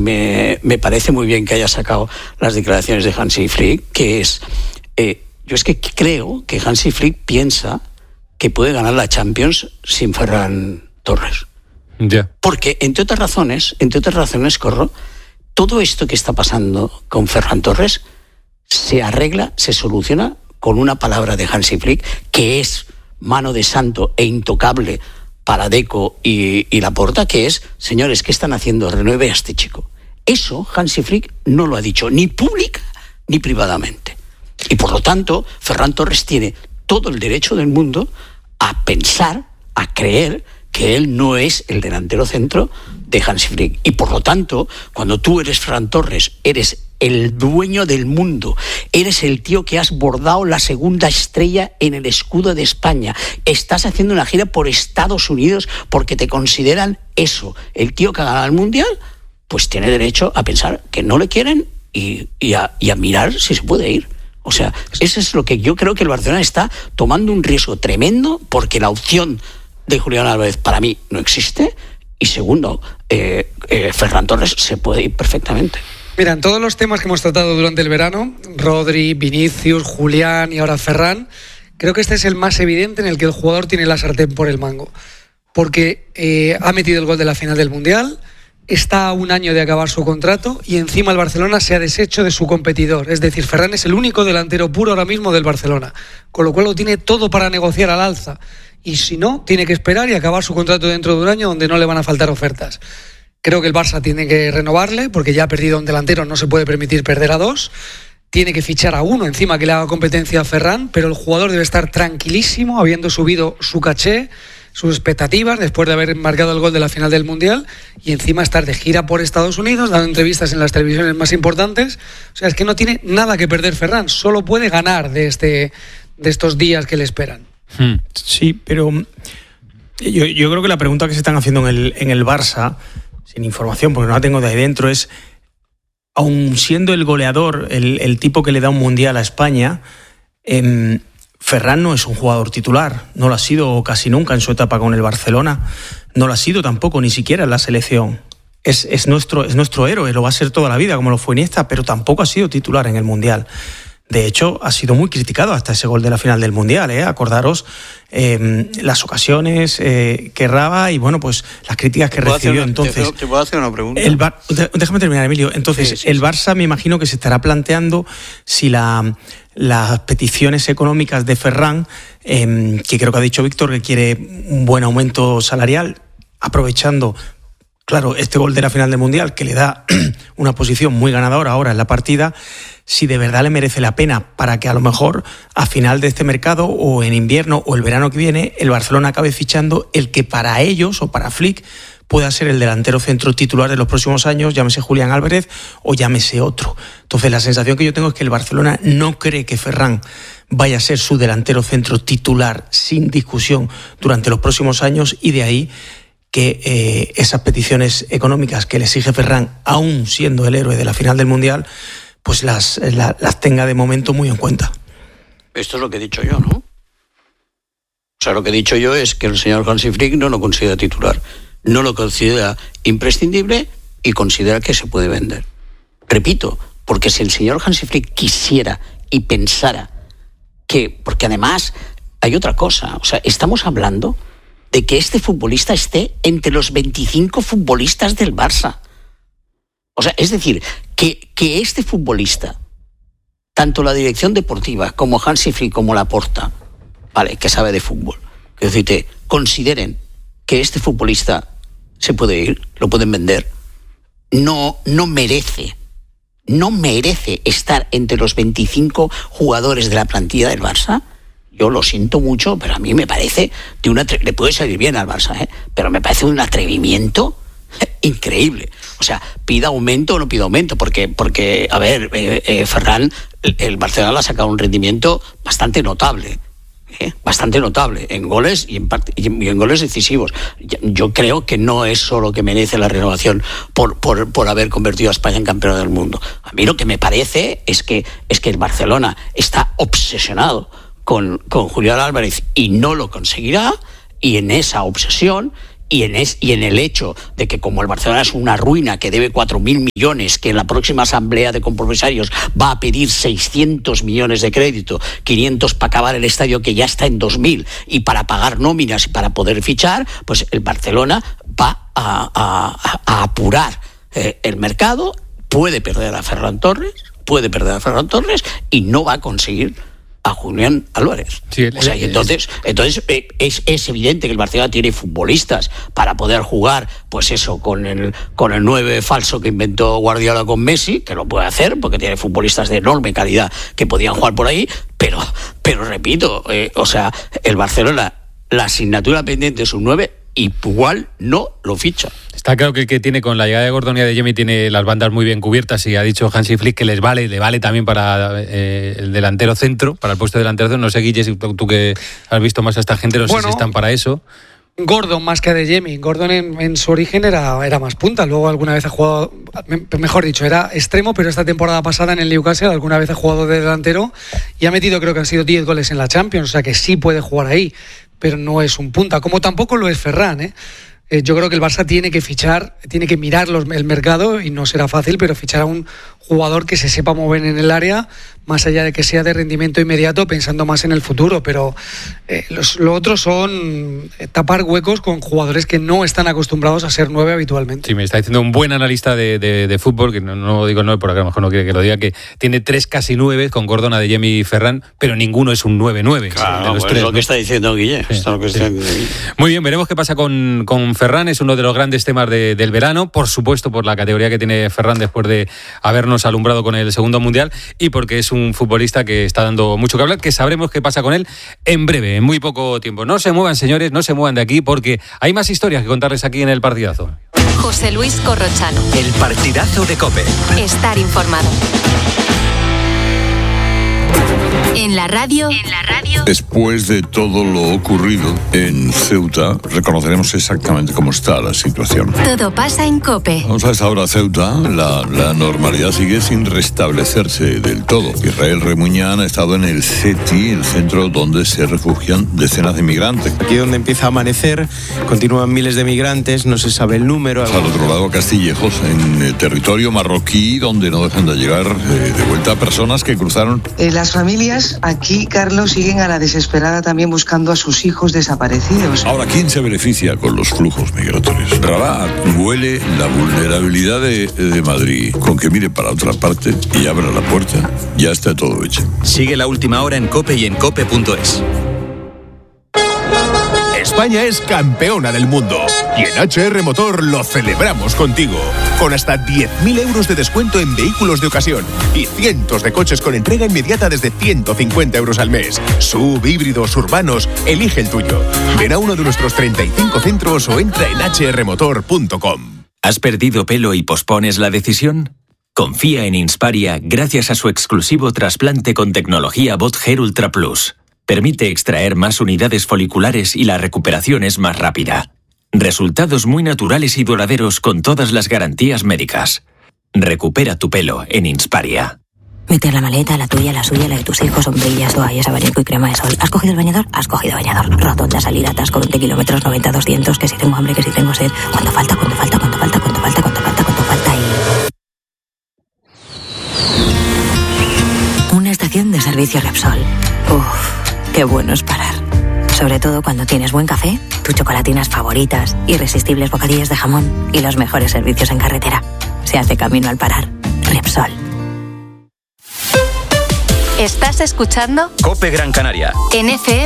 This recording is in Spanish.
me parece muy bien que haya sacado las declaraciones de Hansi Flick, que es... yo es que creo que Hansi Flick piensa que puede ganar la Champions sin Ferran Torres. Yeah. Porque, entre otras razones, Corro, todo esto que está pasando con Ferran Torres se arregla, se soluciona con una palabra de Hansi Flick, que es mano de santo e intocable para Deco y Laporta, que es, señores, ¿qué están haciendo? Renueve a este chico. Eso Hansi Flick no lo ha dicho ni pública ni privadamente. Y por lo tanto, Ferran Torres tiene todo el derecho del mundo a pensar, a creer que él no es el delantero centro de Hansi Flick. Y por lo tanto, cuando tú eres Ferran Torres, eres el dueño del mundo, eres el tío que has bordado la segunda estrella en el escudo de España, estás haciendo una gira por Estados Unidos porque te consideran eso, el tío que ha ganado el Mundial, pues tiene derecho a pensar que no le quieren y a mirar si se puede ir. O sea, eso es lo que yo creo que el Barcelona está tomando un riesgo tremendo, porque la opción de Julián Álvarez para mí no existe, y segundo, Ferran Torres se puede ir perfectamente. Mira, en todos los temas que hemos tratado durante el verano, Rodri, Vinicius, Julián y ahora Ferran, creo que este es el más evidente en el que el jugador tiene la sartén por el mango, porque ha metido el gol de la final del Mundial, está a un año de acabar su contrato y encima el Barcelona se ha deshecho de su competidor. Es decir, Ferran es el único delantero puro ahora mismo del Barcelona, con lo cual lo tiene todo para negociar al alza. Y si no, tiene que esperar y acabar su contrato dentro de un año donde no le van a faltar ofertas. Creo que el Barça tiene que renovarle, porque ya ha perdido a un delantero, no se puede permitir perder a dos. Tiene que fichar a uno encima que le haga competencia a Ferran, pero el jugador debe estar tranquilísimo, habiendo subido su caché, sus expectativas después de haber marcado el gol de la final del Mundial, y encima estar de gira por Estados Unidos, dando entrevistas en las televisiones más importantes. O sea, es que no tiene nada que perder Ferran, solo puede ganar de estos días que le esperan. Sí, pero yo creo que la pregunta que se están haciendo en el Barça, sin información porque no la tengo de ahí dentro, es, aun siendo el goleador, el tipo que le da un Mundial a España, Ferran no es un jugador titular, no lo ha sido casi nunca en su etapa con el Barcelona, no lo ha sido tampoco ni siquiera en la selección. Es nuestro héroe, lo va a ser toda la vida como lo fue Iniesta, pero tampoco ha sido titular en el Mundial. De hecho, ha sido muy criticado hasta ese gol de la final del Mundial, Acordaros las ocasiones que erraba y, bueno, pues las críticas que recibió. Entonces, ¿te puedo hacer una pregunta? Déjame terminar, Emilio. Entonces, sí. El Barça me imagino que se estará planteando si las peticiones económicas de Ferran, que creo que ha dicho Víctor que quiere un buen aumento salarial, aprovechando, claro, este gol de la final del Mundial, que le da una posición muy ganadora ahora en la partida, si de verdad le merece la pena para que a lo mejor a final de este mercado o en invierno o el verano que viene el Barcelona acabe fichando el que para ellos o para Flick pueda ser el delantero centro titular de los próximos años, llámese Julián Álvarez o llámese otro. Entonces la sensación que yo tengo es que el Barcelona no cree que Ferran vaya a ser su delantero centro titular sin discusión durante los próximos años, y de ahí que esas peticiones económicas que le exige Ferran, aún siendo el héroe de la final del Mundial, pues las tenga de momento muy en cuenta. Esto es lo que he dicho yo, ¿no? O sea, lo que he dicho yo es que el señor Hansi Flick no lo considera titular, no lo considera imprescindible y considera que se puede vender. Repito, porque si el señor Hansi Flick quisiera y pensara que... Porque además hay otra cosa, o sea, estamos hablando de que este futbolista esté entre los 25 futbolistas del Barça. O sea, es decir, que este futbolista, tanto la dirección deportiva como Hansi Flick como Laporta, vale, que sabe de fútbol, que decirte, consideren que este futbolista se puede ir, lo pueden vender, no merece estar entre los 25 jugadores de la plantilla del Barça. Yo lo siento mucho, pero a mí me parece le puede salir bien al Barça, pero me parece un atrevimiento increíble. O sea, pida aumento o no pida aumento, porque a ver, Ferran, el Barcelona le ha sacado un rendimiento bastante notable en goles y en goles decisivos. Yo creo que no es solo que merece la renovación por haber convertido a España en campeón del mundo. A mí lo que me parece es que el Barcelona está obsesionado con Julián Álvarez y no lo conseguirá, y en esa obsesión y en el hecho de que como el Barcelona es una ruina que debe 4.000 millones, que en la próxima asamblea de compromisarios va a pedir 600 millones de crédito, 500 para acabar el estadio que ya está en 2.000 y para pagar nóminas y para poder fichar, pues el Barcelona va a apurar el mercado, puede perder a Ferran Torres y no va a conseguir a Julián Álvarez. Sí, o sea, y entonces es evidente que el Barcelona tiene futbolistas para poder jugar, pues eso, con el 9 falso que inventó Guardiola con Messi, que lo puede hacer porque tiene futbolistas de enorme calidad que podían jugar por ahí, pero repito, o sea, el Barcelona, la asignatura pendiente es un 9, igual no lo ficha. Está claro que el que tiene con la llegada de Gordon y de Adeyemi tiene las bandas muy bien cubiertas, y ha dicho Hansi Flick que le vale también para el delantero centro, para el puesto de delantero centro. No sé, Guille, si tú que has visto más a esta gente, no sé si están para eso. Gordon más que Adeyemi. Gordon en su origen era más punta, luego alguna vez ha jugado, mejor dicho, era extremo, pero esta temporada pasada en el Newcastle alguna vez ha jugado de delantero y ha metido, creo que han sido 10 goles en la Champions, o sea que sí puede jugar ahí, pero no es un punta, como tampoco lo es Ferran, Yo creo que el Barça tiene que fichar, tiene que mirar el mercado, y no será fácil, pero fichar a un jugador que se sepa mover en el área, más allá de que sea de rendimiento inmediato, pensando más en el futuro. Pero lo otro son tapar huecos con jugadores que no están acostumbrados a ser 9 habitualmente. Sí, me está diciendo un buen analista de fútbol, que no digo 9 porque a lo mejor no quiere que lo diga, que tiene 3 casi 9 con Gordon, Adeyemi y Ferran, pero ninguno es un 9-9. Claro, de los 3, es lo que está diciendo Guille. Sí, Muy bien, veremos qué pasa con Ferran. Es uno de los grandes temas del verano, por supuesto por la categoría que tiene Ferran después de habernos alumbrado con el segundo mundial, y porque es un futbolista que está dando mucho que hablar, que sabremos qué pasa con él en breve, en muy poco tiempo. No se muevan, señores, no se muevan de aquí, porque hay más historias que contarles aquí en El Partidazo. José Luis Corrochano. El Partidazo de COPE. Estar informado. En la radio. Después de todo lo ocurrido en Ceuta, reconoceremos exactamente cómo está la situación. Todo pasa en COPE. Vamos a esta hora, Ceuta. La normalidad sigue sin restablecerse del todo. Israel Remuñán ha estado en el CETI, el centro donde se refugian decenas de migrantes. Aquí donde empieza a amanecer, continúan miles de migrantes, no se sabe el número. Al otro lado, Castillejos, en el territorio marroquí, donde no dejan de llegar de vuelta personas que cruzaron. Las familias aquí, Carlos, siguen a la desesperada también buscando a sus hijos desaparecidos. Ahora, ¿quién se beneficia con los flujos migratorios? Rabat huele la vulnerabilidad de Madrid, con que mire para otra parte y abra la puerta. Ya está todo hecho. Sigue La Última Hora en COPE y en COPE.es. España es campeona del mundo y en HR Motor lo celebramos contigo, con hasta 10.000 euros de descuento en vehículos de ocasión y cientos de coches con entrega inmediata desde 150 euros al mes. SUV, híbridos, urbanos, elige el tuyo. Ven a uno de nuestros 35 centros o entra en hrmotor.com. ¿Has perdido pelo y pospones la decisión? Confía en Insparia gracias a su exclusivo trasplante con tecnología Bot Hair Ultra Plus. Permite extraer más unidades foliculares y la recuperación es más rápida. Resultados muy naturales y duraderos con todas las garantías médicas. Recupera tu pelo en Insparia. Meter la maleta, la tuya, la suya, la de tus hijos, sombrillas, toallas, abanico y crema de sol. ¿Has cogido el bañador? Has cogido bañador. Rotonda, salida, atasco, 20 kilómetros, 90, 200, que si tengo hambre, que si tengo sed. ¿Cuánto falta? ¿Cuánto falta? ¿Cuánto falta? ¿Cuánto falta? ¿Cuánto falta? ¿Cuánto falta? Y... una estación de servicio Repsol. Qué bueno es parar. Sobre todo cuando tienes buen café, tus chocolatinas favoritas, irresistibles bocadillos de jamón y los mejores servicios en carretera. Se hace camino al parar. Repsol. ¿Estás escuchando? COPE Gran Canaria. En FM.